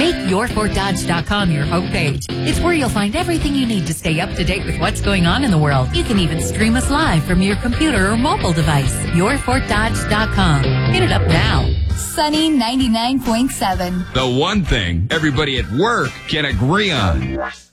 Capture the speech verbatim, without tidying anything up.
Make your fort dodge dot com your homepage. It's where you'll find everything you need to stay up to date with what's going on in the world. You can even stream us live from your computer or mobile device. your fort dodge dot com. Hit it up now. Sunny ninety-nine point seven. The one thing everybody at work can agree on.